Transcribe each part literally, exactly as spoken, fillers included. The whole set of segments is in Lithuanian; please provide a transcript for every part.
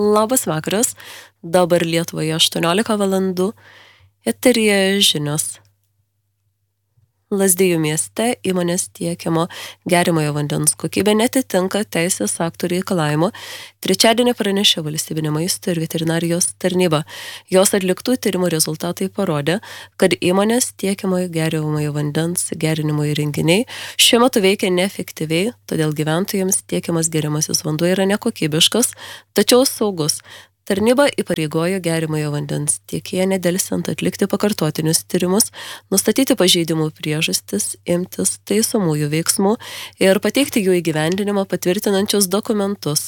Labas vakaras, dabar Lietuvoje aštuoniolika valandų, eteryje žinios. Lazdijų mieste įmonės tiekiamo geriamojo vandens kokybė netitinka teisės aktų reikalavimo. Trečiadienį pranešė Valstybinė maisto ir veterinarijos tarnyba. Jos atliktų tyrimų rezultatai parodė, kad įmonės tiekiamojo geriamojo vandens gerinimo įrenginiai šiuo metu veikia neefektyviai, todėl gyventojams tiekiamas geriamasis vanduo yra nekokybiškas, tačiau saugus. Tarnyba įpareigojo geriamojo vandens tiekėją nedelsiant atlikti pakartotinius tyrimus, nustatyti pažeidimų priežastis, imtis taisomųjų veiksmų ir pateikti jų įgyvendinimą patvirtinančius dokumentus.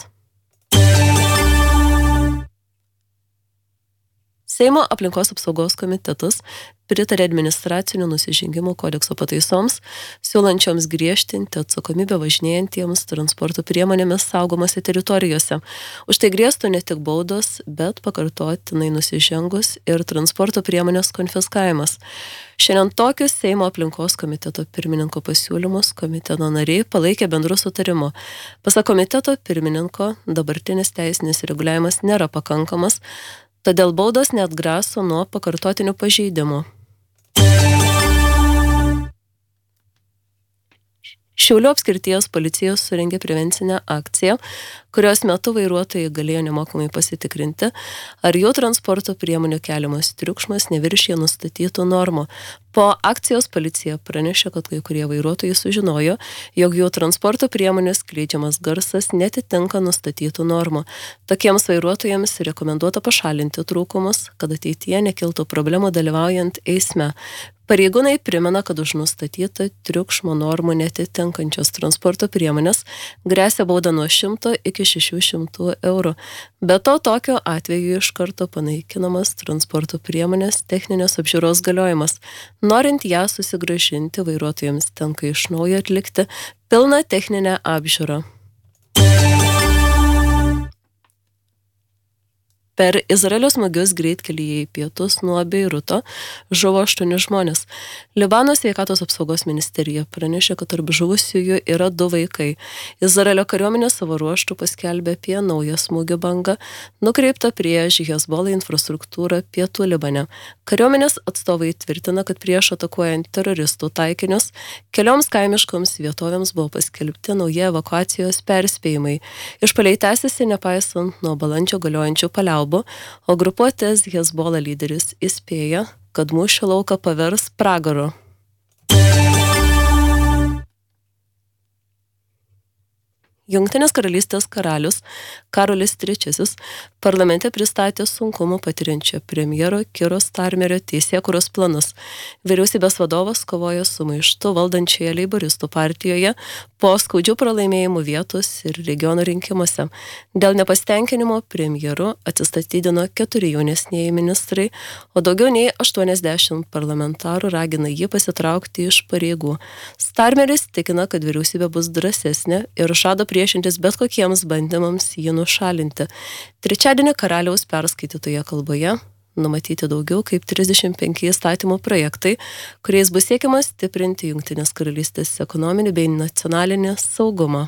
Seimo aplinkos apsaugos komitetas pritarė administracinių nusižengimų kodekso pataisoms, siūlančioms griežtinti atsakomybę važinėjantiems transporto priemonėmis saugomose teritorijose. Už tai grėstų ne tik baudos, bet pakartotinai nusižengus ir transporto priemonės konfiskavimas. Šiandien tokius Seimo aplinkos komiteto pirmininko pasiūlymus komiteto nariai palaikė bendru sutarimu. Pasak komiteto pirmininko, dabartinis teisinis reguliavimas nėra pakankamas, todėl baudos neatgraso nuo pakartotinių pažeidimų. Šiaulių apskrities policija surengė prevencinę akciją, kurios metu vairuotojai galėjo nemokamai pasitikrinti, ar jų transporto priemonių keliamas triukšmas neviršija nustatytų normų. Po akcijos policija pranešė, kad kai kurie vairuotojai sužinojo, jog jų transporto priemonės skleidžiamas garsas netitinka nustatytų normų. Tokiems vairuotojams rekomenduota pašalinti trūkumus, kad ateityje nekiltų problemų dalyvaujant eisme. Pareigūnai primena, kad už nustatytą triukšmo normų netitinkančios transporto priemonės gresia bauda nuo šimto iki šešių šimtų eurų. Be to, tokiu atveju iš karto panaikinamas transporto priemonės techninės apžiūros galiojimas. Norint ją susigrąžinti, vairuotojams tenka iš naujo atlikti pilną techninę apžiūrą. Per Izraelio smūgius greitkelyje į pietus nuo Beiruto žuvo aštuoni žmonės. Libano sveikatos apsaugos ministerija pranešė, kad tarp žuvusiųjų yra du vaikai. Izraelio kariuomenė savo ruožtų paskelbė apie naują smūgių bangą, nukreiptą prieš Hezbollah infrastruktūrą pietų Libane. Kariuomenės atstovai tvirtina, kad prieš atakuojant teroristų taikinius, kelioms kaimiškoms vietovėms buvo paskelbti nauji evakuacijos perspėjimai. Išpuoliai tęsiasi nepaisant nuo balandžio galiojančių paliaubų, o grupuotės Hezbollah lyderis įspėja, kad mūšio lauką pavers pragaru. Jungtinės karalystės karalius Karolis trečiasis parlamente pristatė sunkumų patiriančio premjero Kiro Starmerio teisėkūros planus. Vyriausybės vadovas kovojo su maištu valdančioje leiboristų partijoje po skaudžių pralaimėjimų vietos ir regionų rinkimuose. Dėl nepasitenkinimo premjeru atsistatydino keturi jaunesnieji ministrai, o daugiau nei aštuoniasdešimt parlamentarų ragina jį pasitraukti iš pareigų. Starmeris tikina, kad vyriausybė bus drąsesnė ir žada priešintis bet kokiems bandymams jį nušalinti. Trečiadienį karaliaus perskaitytoje kalboje numatyti daugiau kaip trisdešimt penki įstatymų projektai, kuriais bus siekiama stiprinti Jungtinės karalystės ekonominį bei nacionalinį saugumą.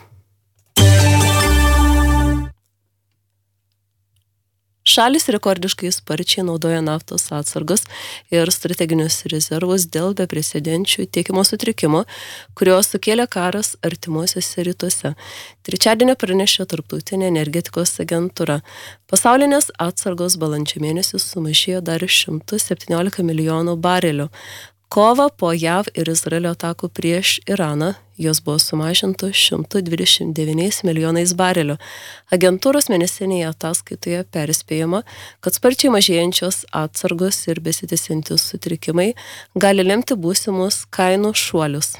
Šalis rekordiškai sparčiai naudoja naftos atsargas ir strateginius rezervus dėl beprecedenčių tiekimo sutrikimų, kurios sukėlė karas artimuosiuose rytuose. Trečiadienį pranešė Tarptautinė energetikos agentūra. Pasaulinės atsargos balandžio mėnesį sumažėjo dar šimtu septyniolika milijonų barelių. Kovą po JAV ir Izraelio atakų prieš Iraną jos buvo sumažintos šimtu dvidešimt devyniais milijonais barelių. Agentūros mėnesinėje ataskaitoje perspėjama, kad sparčiai mažėjančios atsargos ir besitęsiantys sutrikimai gali lemti būsimus kainų šuolius.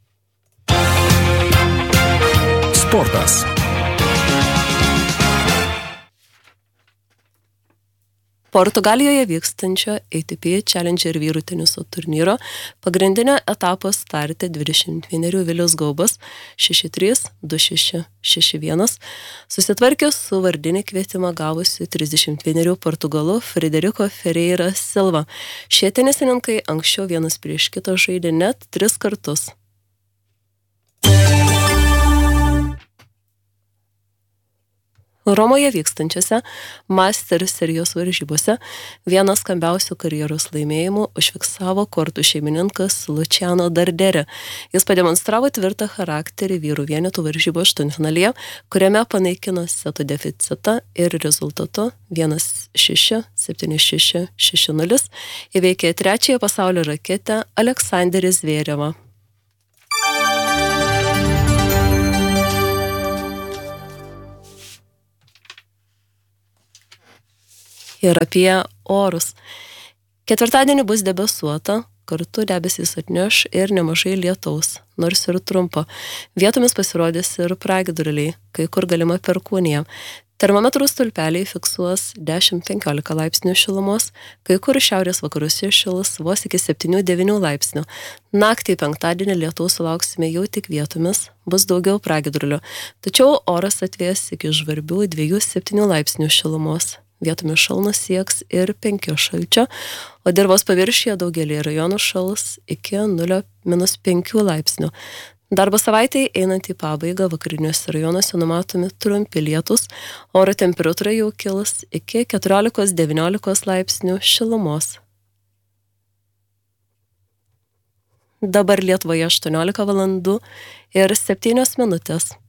Sportas. Portugalijoje vykstančio A T P Challenger vyrų teniso turnyro pagrindinio etapo starte dvidešimt vienerių Vilius Gaubas šeši trys, du šeši, šeši vienas susitvarkė su vardinį kvietimą gavusi trisdešimt vienerių Portugalu Frederico Ferreira Silva. Šie tenisininkai anksčiau vienas prieš kitą žaidė net tris kartus. Romoje vykstančiose Masters serijos varžybose vienas skambiausių karjeros laimėjimų užfiksavo kortų šeimininkas Luciano Darderi. Jis pademonstravo tvirtą charakterį vyrų vienetų varžybų aštuntfinalyje, kuriame panaikino seto deficitą ir rezultatu vienas šeši, septyni šeši, šeši nulis įveikė trečiąją pasaulio raketę Aleksandrę Zverevą. Ir apie orus. Ketvirtadienį bus debesuota, kartu debesys atneš ir nemažai lietaus, nors ir trumpo. Vietomis pasirodys ir pragiedruliai, kai kur galima perkūnija. Termometrų stulpeliai fiksuos dešimt penkiolika laipsnių šilumos, kai kur šiaurės vakaruose šils vos iki septyni devyni laipsnių. Naktį penktadienį lietaus sulauksime jau tik vietomis, bus daugiau pragiedrulių, tačiau oras atvės iki žvarbių dviejų septynių laipsnių šilumos. Vietomis šalnos sieks ir penki šalčio, o dirvos paviršiuje daugelį rajonų šals iki nulio minus penki laipsnių. Darbo savaitėje einant į pabaigą vakariniuose rajonuose numatomi trumpi lietūs, oro temperatūra jau kils iki keturiolikos devyniolikos laipsnių šilumos. Dabar Lietuvoje aštuoniolika valandų ir septynios minutės.